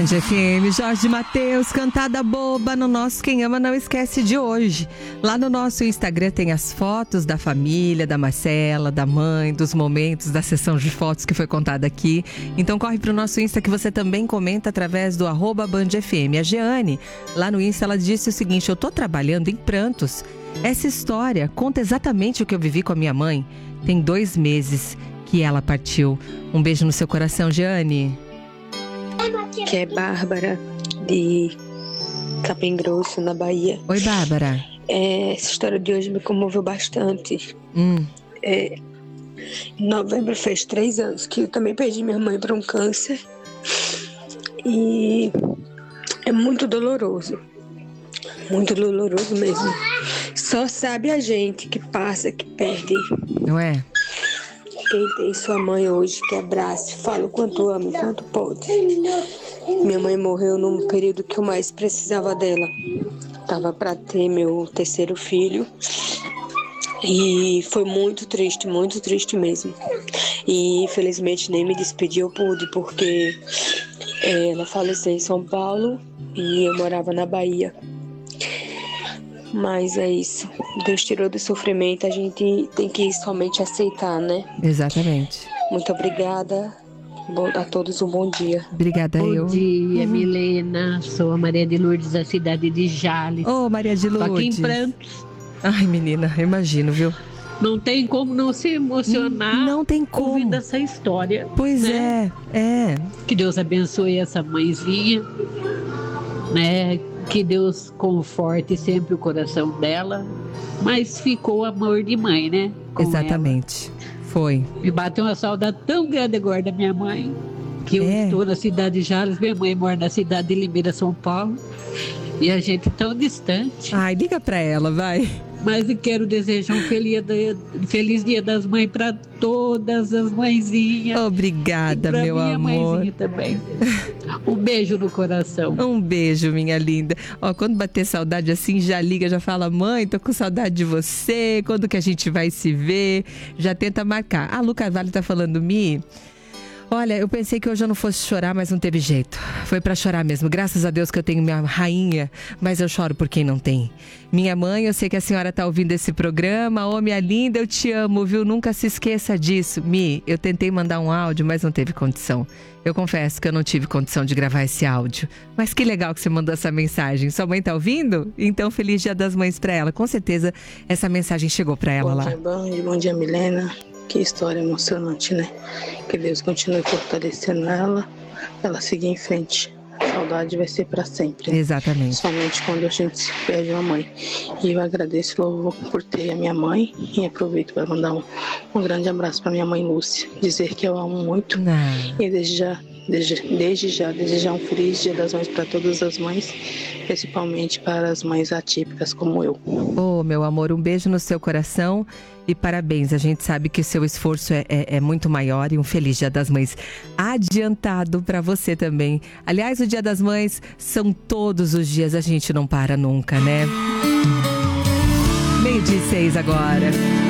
Band FM, Jorge Mateus, cantada boba no nosso Quem Ama Não Esquece de hoje. Lá no nosso Instagram tem as fotos da família, da Marcela, da mãe, dos momentos da sessão de fotos que foi contada aqui. Então corre pro nosso Insta que você também comenta através do @BandFM. A Jeane, lá no Insta, ela disse o seguinte: eu tô trabalhando em prantos. Essa história conta exatamente o que eu vivi com a minha mãe. Tem 2 meses que ela partiu. Um beijo no seu coração, Jeane. Que é Bárbara, de Capim Grosso, na Bahia. Oi, Bárbara. Essa história de hoje me comoveu bastante. Em novembro fez 3 anos que eu também perdi minha mãe para um câncer. E é muito doloroso mesmo. Só sabe a gente que passa, que perde. Não é? Quem tem sua mãe hoje, que abrace, fala o quanto ama, o quanto pode. Minha mãe morreu num período que eu mais precisava dela. Tava para ter meu 3º filho. E foi muito triste mesmo. E infelizmente nem me despedir eu pude, porque ela faleceu em São Paulo e eu morava na Bahia. Mas é isso. Deus tirou do sofrimento, a gente tem que somente aceitar, né? Exatamente. Muito obrigada. A todos um bom dia. Obrigada, Bom dia, Milena. Sou a Maria de Lourdes, da cidade de Jales. Ô, Maria de Lourdes. Tô aqui em prantos. Ai, menina, imagino, viu? Não tem como não se emocionar. Não tem como. Ouvindo essa história. Pois né? é. Que Deus abençoe essa mãezinha, né? Que Deus conforte sempre o coração dela. Mas ficou amor de mãe, né? Exatamente. Ela. Foi. Me bateu uma saudade tão grande agora da minha mãe. Que eu estou na cidade de Jales, minha mãe mora na cidade de Limeira, São Paulo. E a gente tão distante. Ai, liga pra ela, vai. Mas eu quero desejar um feliz Dia das Mães para todas as mãezinhas. Obrigada, meu amor. E pra minha mãezinha também. Um beijo no coração. Um beijo, minha linda. Ó, quando bater saudade assim, já liga, já fala: mãe, tô com saudade de você. Quando que a gente vai se ver? Já tenta marcar. A Lu Carvalho tá falando: Mi, olha, eu pensei que hoje eu não fosse chorar, mas não teve jeito. Foi pra chorar mesmo. Graças a Deus que eu tenho minha rainha, mas eu choro por quem não tem. Minha mãe, eu sei que a senhora tá ouvindo esse programa. Ô, minha linda, eu te amo, viu? Nunca se esqueça disso. Mi, eu tentei mandar um áudio, mas não teve condição. Eu confesso que eu não tive condição de gravar esse áudio. Mas que legal que você mandou essa mensagem. Sua mãe tá ouvindo? Então, feliz Dia das Mães pra ela. Com certeza, essa mensagem chegou pra ela lá. Bom dia, Milena. Que história emocionante, né? Que Deus continue fortalecendo ela seguir em frente. A saudade vai ser para sempre. Né? Exatamente. Somente quando a gente perde uma mãe. E eu agradeço, louvo, por ter a minha mãe. E aproveito para mandar um grande abraço para minha mãe Lúcia. Dizer que eu amo muito. E desde já desejar um feliz Dia das Mães para todas as mães, principalmente para as mães atípicas como eu. Ô, meu amor, um beijo no seu coração e parabéns. A gente sabe que o seu esforço é muito maior e um feliz Dia das Mães adiantado para você também. Aliás, o Dia das Mães são todos os dias, a gente não para nunca, né? 12:06 agora.